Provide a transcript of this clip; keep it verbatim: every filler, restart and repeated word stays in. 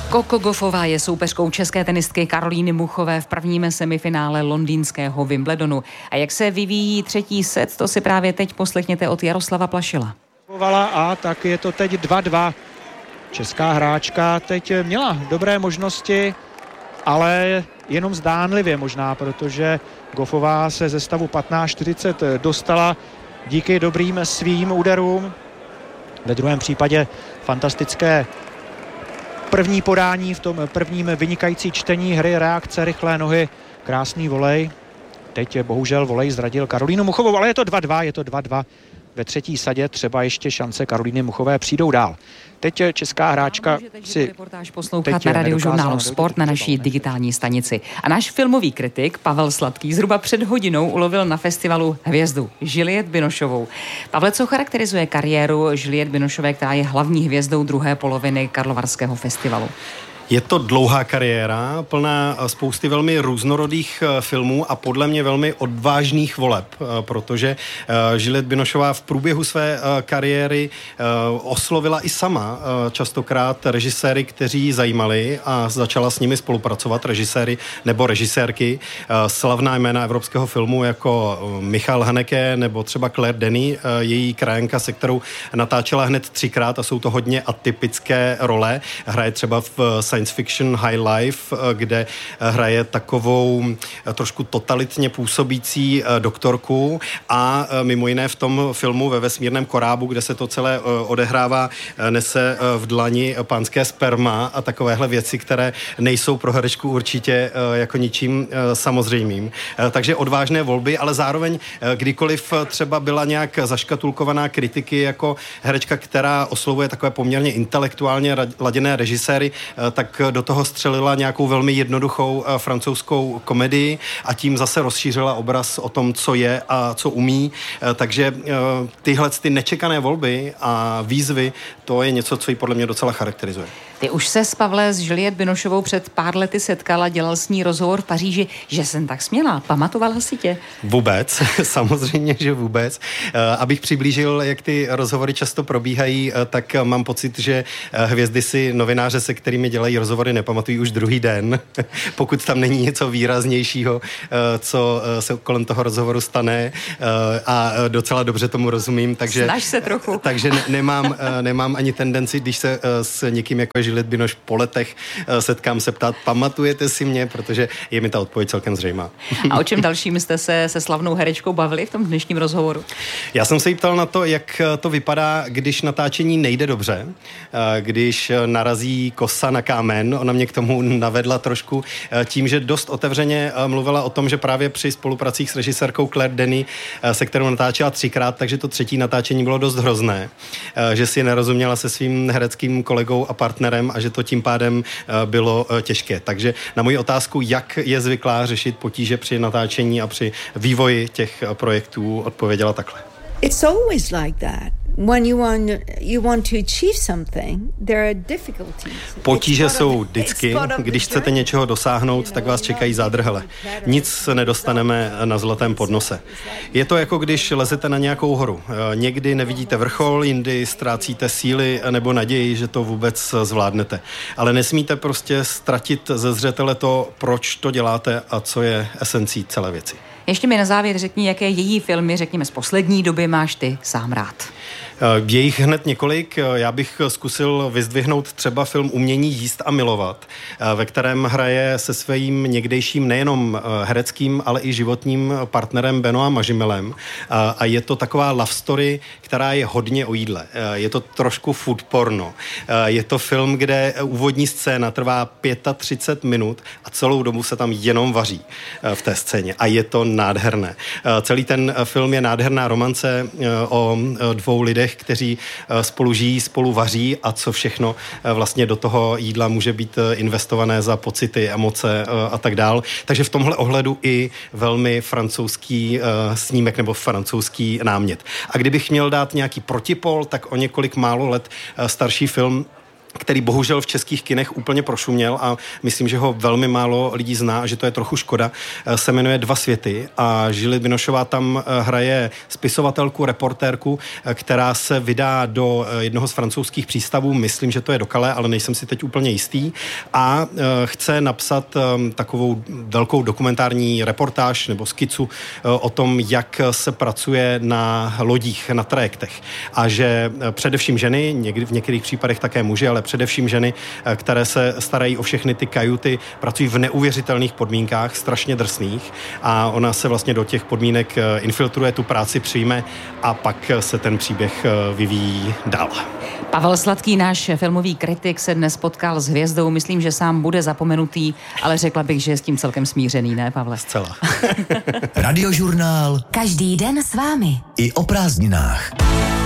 Coco Gauffová je soupeřkou české tenistky Karolíny Muchové v prvním semifinále londýnského Wimbledonu. A jak se vyvíjí třetí set, to si právě teď poslechněte od Jaroslava Plašila. A tak je to teď dva dva. Česká hráčka teď měla dobré možnosti, ale jenom zdánlivě možná, protože Gauffová se ze stavu patnáct čtyřicet dostala díky dobrým svým úderům. Ve druhém případě fantastické první podání, v tom prvním vynikající čtení hry, reakce, rychlé nohy, krásný volej. Teď bohužel volej zradil Karolínu Muchovou, ale je to dva dva, je to dva dva. Ve třetí sadě třeba ještě šance Karolíny Muchové přijdou dál. Teď česká hráčka si reportáž poslouchat na Radiožurnálu Sport na naší digitální stanici. A náš filmový kritik Pavel Sladký zhruba před hodinou ulovil na festivalu hvězdu Juliette Binochovou. Pavle, co charakterizuje kariéru Juliette Binochové, která je hlavní hvězdou druhé poloviny Karlovarského festivalu? Je to dlouhá kariéra, plná spousty velmi různorodých filmů a podle mě velmi odvážných voleb, protože Juliette Binochová v průběhu své kariéry oslovila i sama častokrát režiséry, kteří ji zajímali a začala s nimi spolupracovat, režiséry nebo režisérky. Slavná jména evropského filmu jako Michal Haneke nebo třeba Claire Denis, její krajanka, se kterou natáčela hned třikrát a jsou to hodně atypické role. Hraje třeba v science fiction High Life, kde hraje takovou trošku totalitně působící doktorku a mimo jiné v tom filmu Ve vesmírném korábu, kde se to celé odehrává, nese v dlani pánské sperma a takovéhle věci, které nejsou pro herečku určitě jako ničím samozřejmým. Takže odvážné volby, ale zároveň kdykoliv třeba byla nějak zaškatulkovaná kritiky jako herečka, která oslovuje takové poměrně intelektuálně laděné režiséry, tak do toho střelila nějakou velmi jednoduchou francouzskou komedii a tím zase rozšířila obraz o tom, co je a co umí. Takže tyhle ty nečekané volby a výzvy, to je něco, co ji podle mě docela charakterizuje. Ty už se s Pavle s Juliette Binochovou před pár lety setkala, dělal s ní rozhovor v Paříži, že jsem tak směla. Pamatovala si tě? Vůbec, samozřejmě, že vůbec. Abych přiblížil, jak ty rozhovory často probíhají, tak mám pocit, že hvězdy si novináře, se kterými dělají rozhovory, nepamatují už druhý den, pokud tam není něco výraznějšího, co se kolem toho rozhovoru stane, a docela dobře tomu rozumím, takže snaž se trochu. Takže nemám, nemám ani tendenci, když se s někým jako Juliette Binoche po letech setkám, se ptát, pamatujete si mě, protože je mi ta odpověď celkem zřejmá. A o čem dalším jste se se slavnou herečkou bavili v tom dnešním rozhovoru? Já jsem se jí ptal na to, jak to vypadá, když natáčení nejde dobře, když narazí kosa na kámen. Ona mě k tomu navedla trošku tím, že dost otevřeně mluvila o tom, že právě při spolupracích s režisérkou Claire Denis, se kterou natáčela třikrát, takže to třetí natáčení bylo dost hrozné, že si nerozuměla se svým hereckým kolegou a partnerem a že to tím pádem bylo těžké. Takže na moji otázku, jak je zvyklá řešit potíže při natáčení a při vývoji těch projektů, odpověděla takhle. It's always like that. When you want, you want to achieve something, there are difficulties. Potíže jsou vždycky. Když chcete něčeho dosáhnout, tak vás čekají zádrhele. Nic nedostaneme na zlatém podnose. Je to jako když lezete na nějakou horu. Někdy nevidíte vrchol, jindy ztrácíte síly nebo naději, že to vůbec zvládnete. Ale nesmíte prostě ztratit ze zřetele to, proč to děláte a co je esencí celé věci. Ještě mi na závěr řekni, jaké její filmy, řekněme, z poslední doby máš ty sám rád. Je jich hned několik. Já bych zkusil vyzdvihnout třeba film Umění jíst a milovat, ve kterém hraje se svým někdejším nejenom hereckým, ale i životním partnerem Benoît Mažimelem. A je to taková love story, která je hodně o jídle. Je to trošku food porno. Je to film, kde úvodní scéna trvá třicet pět minut a celou dobu se tam jenom vaří v té scéně. A je to nádherné. Celý ten film je nádherná romance o dvou lidech, kteří spolu žijí, spolu vaří a co všechno vlastně do toho jídla může být investované za pocity, emoce a tak dál. Takže v tomhle ohledu i velmi francouzský snímek nebo francouzský námět. A kdybych měl dát nějaký protipol, tak o několik málo let starší film který bohužel v českých kinech úplně prošuměl a myslím, že ho velmi málo lidí zná a že to je trochu škoda, se jmenuje Dva světy a Juliette Binocheová tam hraje spisovatelku, reportérku, která se vydá do jednoho z francouzských přístavů, myslím, že to je do Calais, ale nejsem si teď úplně jistý, a chce napsat takovou velkou dokumentární reportáž nebo skicu o tom, jak se pracuje na lodích, na trajektech a že především ženy, někdy v některých případech také muži, ale především ženy, které se starají o všechny ty kajuty, pracují v neuvěřitelných podmínkách, strašně drsných a ona se vlastně do těch podmínek infiltruje, tu práci přijme a pak se ten příběh vyvíjí dál. Pavel Sladký, náš filmový kritik, se dnes potkal s hvězdou. Myslím, že sám bude zapomenutý, ale řekla bych, že je s tím celkem smířený, ne, Pavle? Zcela. Radiožurnál. Každý den s vámi. I o prázdninách.